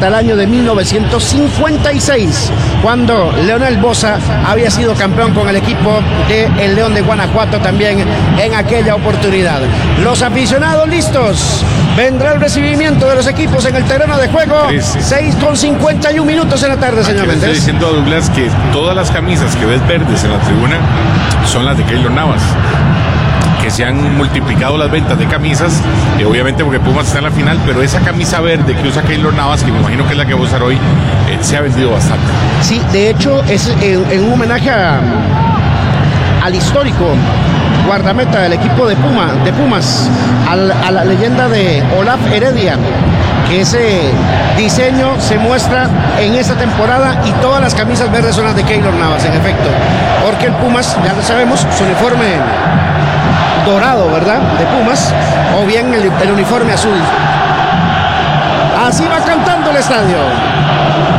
hasta el año de 1956, cuando Leonel Boza había sido campeón con el equipo de el León de Guanajuato también en aquella oportunidad. Los aficionados listos. Vendrá el recibimiento de los equipos en el terreno de juego. 6:51 minutos en la tarde, señor Méndez. Estoy diciendo a Douglas que todas las camisas que ves verdes en la tribuna son las de Keylor Navas, que se han multiplicado las ventas de camisas, obviamente porque Pumas está en la final, pero esa camisa verde que usa Keylor Navas, que me imagino que es la que va a usar hoy, se ha vendido bastante. Sí, de hecho es en un homenaje al histórico guardameta del equipo de Pumas, a la leyenda de Olaf Heredia, que ese diseño se muestra en esta temporada, y todas las camisas verdes son las de Keylor Navas, en efecto, porque el Pumas, ya lo sabemos, su uniforme dorado, ¿verdad?, de Pumas, o bien el uniforme azul. Así va cantando el estadio.